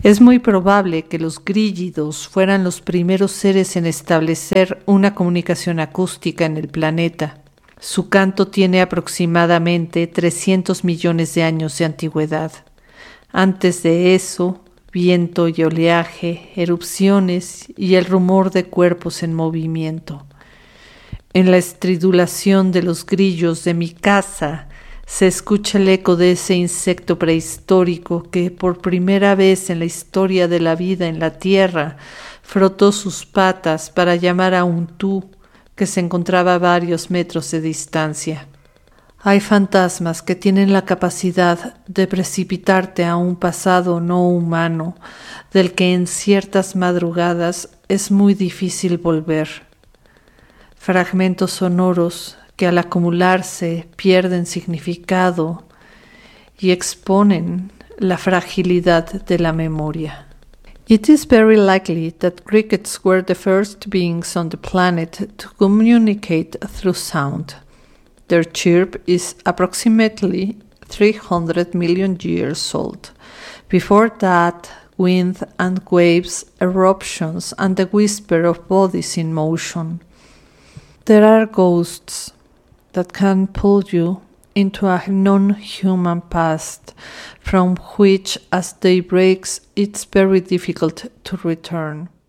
Es muy probable que los grígidos fueran los primeros seres en establecer una comunicación acústica en el planeta. Su canto tiene aproximadamente 300 millones de años de antigüedad. Antes de eso, viento y oleaje, erupciones y el rumor de cuerpos en movimiento. En la estridulación de los grillos de mi casa se escucha el eco de ese insecto prehistórico que por primera vez en la historia de la vida en la Tierra frotó sus patas para llamar a un tú que se encontraba a varios metros de distancia. Hay fantasmas que tienen la capacidad de precipitarte a un pasado no humano, del que en ciertas madrugadas es muy difícil volver. Fragmentos sonoros que al acumularse pierden significado y exponen la fragilidad de la memoria. It is very likely that crickets were the first beings on the planet to communicate through sound. Their chirp is approximately 300 million years old. Before that, wind and waves, eruptions, and the whisper of bodies in motion. There are ghosts that can pull you into a non-human past from which, as day breaks, it's very difficult to return.